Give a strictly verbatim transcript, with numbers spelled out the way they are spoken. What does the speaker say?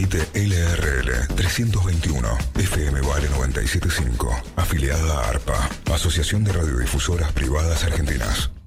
Satélite L R L trescientos veintiuno, F M Vale noventa y siete punto cinco, afiliada a ARPA, Asociación de Radiodifusoras Privadas Argentinas.